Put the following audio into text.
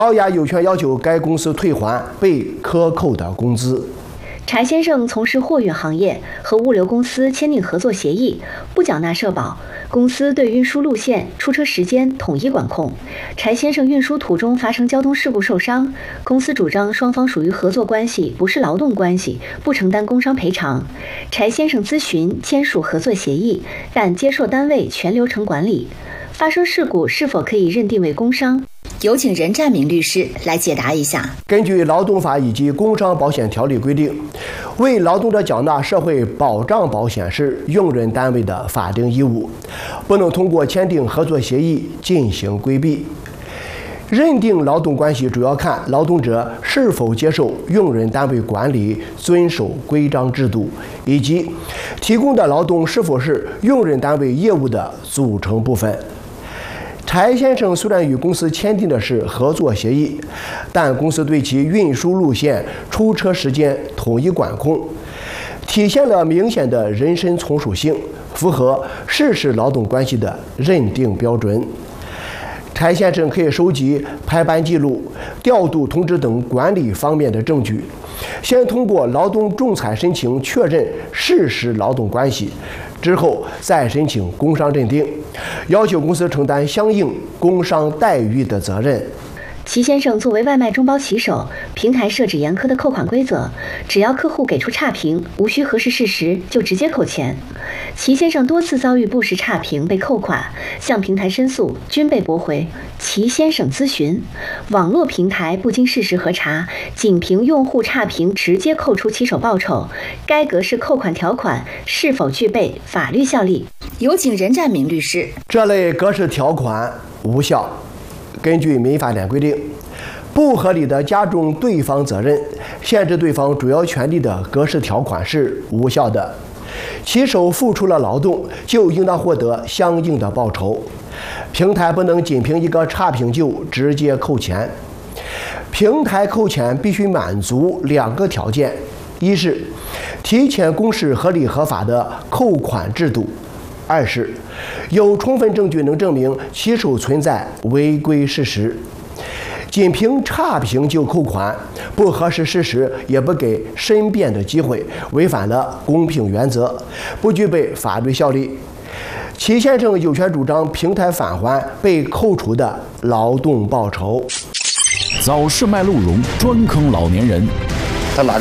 高雅有权要求该公司退还被克扣的工资。 柴先生从事货运行业，和物流公司签订合作协议，不缴纳社保，公司对运输路线、出车时间统一管控。柴先生运输途中发生交通事故受伤，公司主张双方属于合作关系，不是劳动关系，不承担工伤赔偿。柴先生咨询签署合作协议，但接受单位全流程管理。发生事故是否可以认定为工伤？ 有请任占明律师来解答一下。 根据劳动法以及工伤保险条例规定，为劳动者缴纳社会保障保险是用人单位的法定义务，不能通过签订合作协议进行规避。认定劳动关系主要看劳动者是否接受用人单位管理、遵守规章制度，以及提供的劳动是否是用人单位业务的组成部分。柴先生虽然与公司签订的是合作协议，但公司对其运输路线、出车时间统一管控，体现了明显的人身从属性，符合事实劳动关系的认定标准。柴先生可以收集排班记录、调度通知等管理方面的证据，先通过劳动仲裁申请确认事实劳动关系，之后再申请工伤认定，要求公司承担相应工伤待遇的责任。 齐先生作为外卖中包骑手，平台设置严苛的扣款规则，只要客户给出差评，无需核实事实就直接扣钱。齐先生多次遭遇不实差评被扣款，向平台申诉均被驳回。齐先生咨询，网络平台不经事实核查，仅凭用户差评直接扣除骑手报酬，该格式扣款条款是否具备法律效力？ 有请任占明律师。 这类格式条款无效。根据民法典规定，不合理的加重对方责任、限制对方主要权利的格式条款是无效的。骑手付出了劳动，就应当获得相应的报酬。平台不能仅凭一个差评就直接扣钱。平台扣钱必须满足2个条件：一是提前公示合理合法的扣款制度；二是有充分证据能证明骑手存在违规事实。仅凭差评就扣款，不核实事实，也不给申辩的机会，违反了公平原则，不具备法律效力。齐先生有权主张平台返还被扣除的劳动报酬。 早市卖鹿茸，专坑老年人。 他拿着